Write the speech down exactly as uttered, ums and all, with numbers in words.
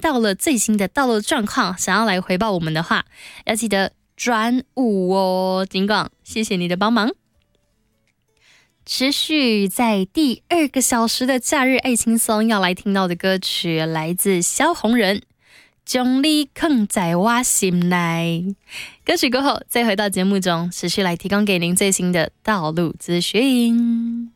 到了最新的道路状况，想要来回报我们的话，要记得转五哦。金广，谢谢你的帮忙。持续在第二个小时的假日爱轻松要来听到的歌曲，来自萧红人，将你藏在我心内。歌曲过后，再回到节目中，持续来提供给您最新的道路资讯。